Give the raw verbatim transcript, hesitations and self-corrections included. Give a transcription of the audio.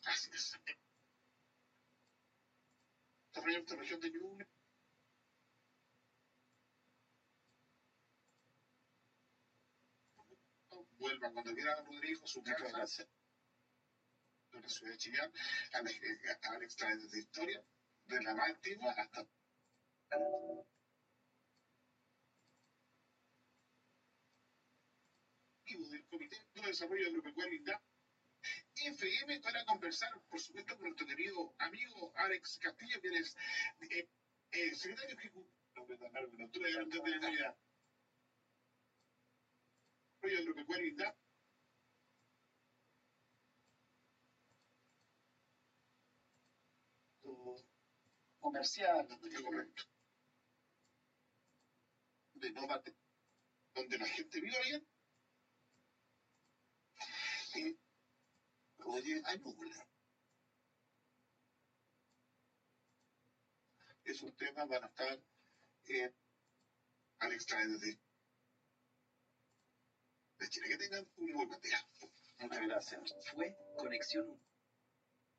Así es. Desarrollar esta región de Ñuble. Vuelvan cuando quieran, Rodrigo, su casa. Gracias. De la ciudad de Chillán, Alex trae desde historia, de la más antigua hasta del Comité de Desarrollo Agropecuario INDAP F M para conversar, por supuesto, con nuestro querido amigo Alex Castillo, que es eh, eh, secretario ejecutivo de la Agricultura y Ganadería Agropecuario INDAP. Comercial, correcto. De no mate, donde la gente viva bien. Y oye, hay nubla. Esos temas van a estar eh, al extraer de, de Chile. Que tengan un muy buen día. Muchas gracias. Fue Conexión